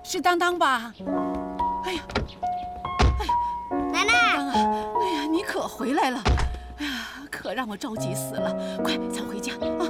是当当吧？哎呀， 奶奶， 当啊！哎呀，你可回来了！哎呀，可让我着急死了！快，咱回家啊！